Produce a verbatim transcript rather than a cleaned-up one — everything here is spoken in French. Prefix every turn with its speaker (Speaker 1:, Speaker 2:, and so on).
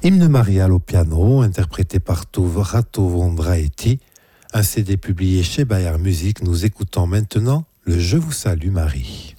Speaker 1: Hymne marial au piano, interprété par Tove Rato Vondraeti, un C D publié chez Bayard Music. Nous écoutons maintenant le Je vous salue Marie.